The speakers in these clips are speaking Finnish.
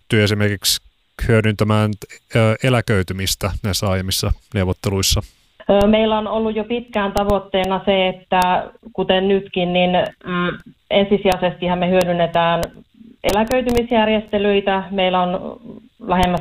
pystytty esimerkiksi hyödyntämään eläköitymistä näissä aiemmissa neuvotteluissa? Meillä on ollut jo pitkään tavoitteena se, että kuten nytkin, niin ensisijaisestihan me hyödynnetään eläköitymisjärjestelyitä. Meillä on lähemmäs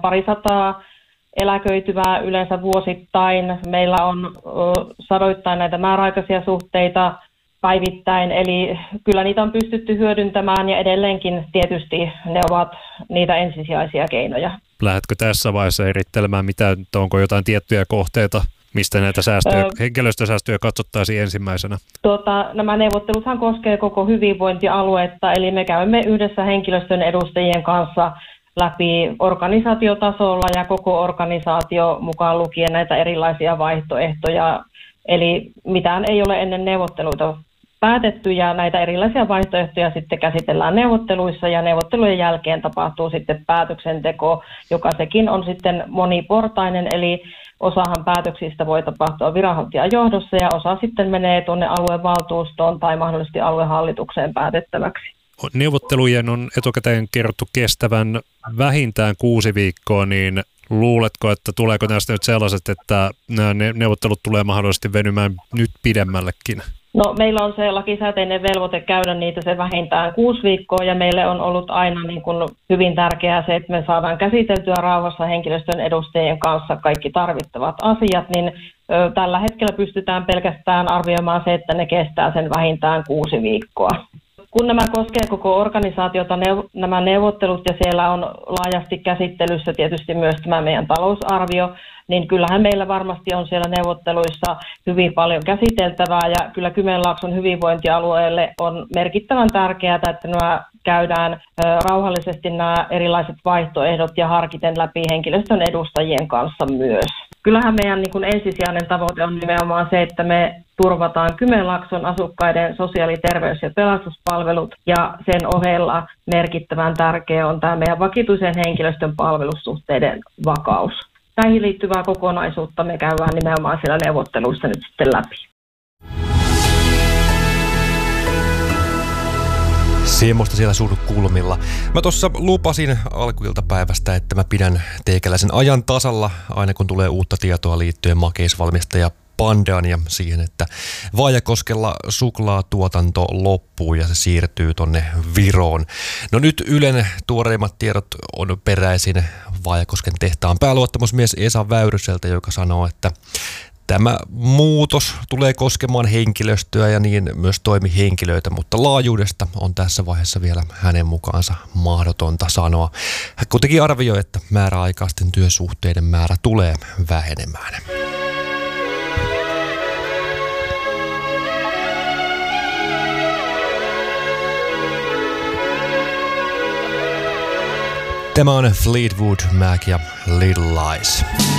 200 eläköityvää yleensä vuosittain. Meillä on sadoittain näitä määräaikaisia suhteita päivittäin, eli kyllä niitä on pystytty hyödyntämään ja edelleenkin tietysti ne ovat niitä ensisijaisia keinoja. Lähdetkö tässä vaiheessa erittelemään, onko jotain tiettyjä kohteita, mistä näitä henkilöstösäästöjä katsottaisiin ensimmäisenä? Nämä neuvotteluthan koskee koko hyvinvointialuetta, eli me käymme yhdessä henkilöstön edustajien kanssa läpi organisaatiotasolla ja koko organisaatio mukaan lukien näitä erilaisia vaihtoehtoja. Eli mitään ei ole ennen neuvotteluita päätetty ja näitä erilaisia vaihtoehtoja sitten käsitellään neuvotteluissa ja neuvottelujen jälkeen tapahtuu sitten päätöksenteko, joka sekin on sitten moniportainen, eli osahan päätöksistä voi tapahtua viranhaltijan johdossa ja osa sitten menee tuonne aluevaltuustoon tai mahdollisesti aluehallitukseen päätettäväksi. Neuvottelujen on etukäteen kerrottu kestävän vähintään 6 viikkoa, niin luuletko, että tuleeko näistä nyt sellaiset, että nämä neuvottelut tulee mahdollisesti venymään nyt pidemmällekin? No, meillä on se lakisääteinen velvoite käydä niitä se vähintään 6 viikkoa ja meille on ollut aina niin kuin hyvin tärkeää se, että me saadaan käsiteltyä rauhassa henkilöstön edustajien kanssa kaikki tarvittavat asiat, niin tällä hetkellä pystytään pelkästään arvioimaan se, että ne kestää sen vähintään 6 viikkoa. Kun nämä koskee koko organisaatiota, nämä neuvottelut ja siellä on laajasti käsittelyssä tietysti myös tämä meidän talousarvio, niin kyllähän meillä varmasti on siellä neuvotteluissa hyvin paljon käsiteltävää ja kyllä Kymenlaakson hyvinvointialueelle on merkittävän tärkeää, että nämä käydään rauhallisesti nämä erilaiset vaihtoehdot ja harkiten läpi henkilöstön edustajien kanssa myös. Kyllähän meidän niin kuin ensisijainen tavoite on nimenomaan se, että me turvataan Kymenlaakson asukkaiden sosiaali-, terveys- ja pelastuspalvelut ja sen ohella merkittävän tärkeä on tämä meidän vakituisen henkilöstön palvelussuhteiden vakaus. Näihin liittyvää kokonaisuutta me käydään nimenomaan siellä neuvotteluissa nyt sitten läpi. Semmoista siellä surkulmilla. Mä tuossa lupasin alkuiltapäivästä, että mä pidän teikäläisen ajan tasalla, aina kun tulee uutta tietoa liittyen makeisvalmistaja Pandaan ja siihen, että Vaajakoskella suklaatuotanto loppuu ja se siirtyy tonne Viroon. No nyt Ylen tuoreimmat tiedot on peräisin Vaajakosken tehtaan pääluottamusmies Esa Väyryseltä, joka sanoo, että tämä muutos tulee koskemaan henkilöstöä ja niin myös toimihenkilöitä, mutta laajuudesta on tässä vaiheessa vielä hänen mukaansa mahdotonta sanoa. Hän kuitenkin arvioi, että määräaikaisten työsuhteiden määrä tulee vähenemään. Tämä on Fleetwood Mac ja Little Lies.